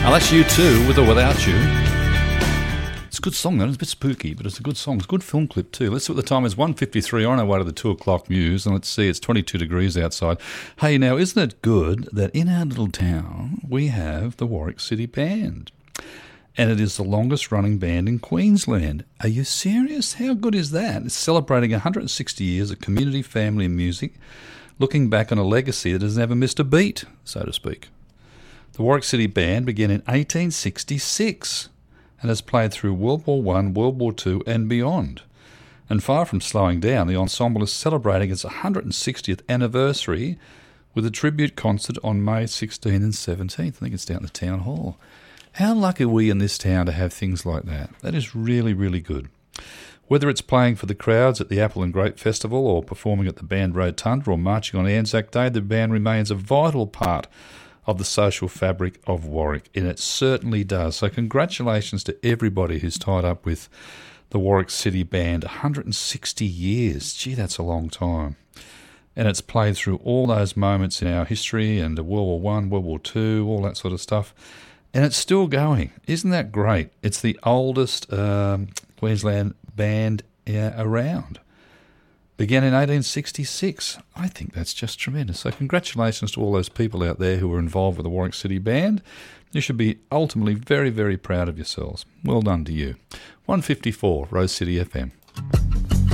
Oh, that's You Too, With or Without You. It's a good song, though. It's a bit spooky, but it's a good song. It's a good film clip, too. Let's see what the time is. 1:53 on our way to the 2 o'clock news. And let's see, it's 22 degrees outside. Hey, now, isn't it good that in our little town we have the Warwick City Band? And it is the longest running band in Queensland. Are you serious? How good is that? It's celebrating 160 years of community, family and music, looking back on a legacy that has never missed a beat, so to speak. The Warwick City Band began in 1866 and has played through World War I, World War II and beyond. And far from slowing down, the ensemble is celebrating its 160th anniversary with a tribute concert on May 16th and 17th. I think it's down at the Town Hall. How lucky are we in this town to have things like that? That is really, really good. Whether it's playing for the crowds at the Apple and Grape Festival or performing at the Band Rotunda or marching on Anzac Day, the band remains a vital part of the social fabric of Warwick, and it certainly does. So congratulations to everybody who's tied up with the Warwick City Band. 160 years. Gee, that's a long time. And it's played through all those moments in our history and World War I, World War II, all that sort of stuff. And it's still going. Isn't that great? It's the oldest Queensland band around. Began in 1866. I think that's just tremendous. So congratulations to all those people out there who were involved with the Warwick City Band. You should be ultimately very, very proud of yourselves. Well done to you. 154, Rose City FM.